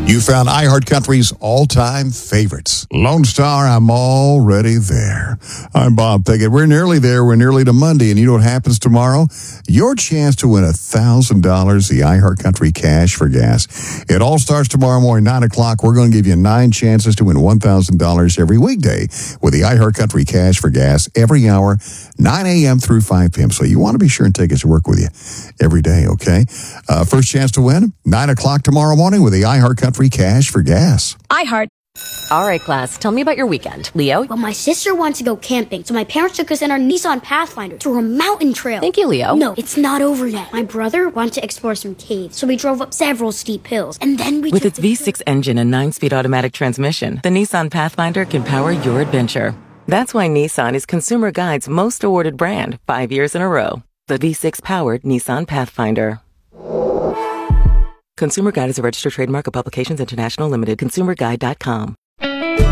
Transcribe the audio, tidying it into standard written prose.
You found iHeartCountry's all-time favorites. Lone Star, I'm already there. I'm Bob Pickett. We're nearly there. We're nearly to Monday, and you know what happens tomorrow? Your chance to win $1,000, the iHeartCountry Cash for Gas. It all starts tomorrow morning, 9 o'clock. We're going to give you 9 chances to win $1,000 every weekday with the iHeartCountry Cash for Gas every hour, 9 a.m. through 5 p.m. So you want to be sure and take us to work with you every day, okay? First chance to win, 9 o'clock tomorrow morning with the iHeartCountry Cash for Gas. iHeart. All right, class, tell me about your weekend. Leo? Well, my sister wants to go camping, so my parents took us in our Nissan Pathfinder to a mountain trail. Thank you, Leo. No, it's not over yet. My brother wanted to explore some caves, so we drove up several steep hills, and then we With its V6 engine and 9-speed automatic transmission, the Nissan Pathfinder can power your adventure. That's why Nissan is Consumer Guide's most awarded brand 5 years in a row. The V6-powered Nissan Pathfinder. Consumer Guide is a registered trademark of Publications International Limited. ConsumerGuide.com.